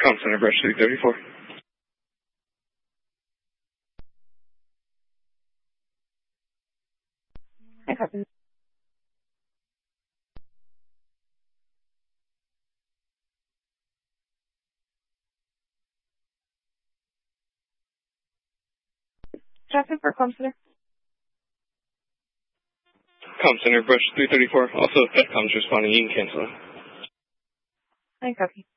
Com Center, Brush 334. I copy. Traffic for Com Center. Com Center, Brush 334. Also, if that com's responding, you can cancel it. I copy.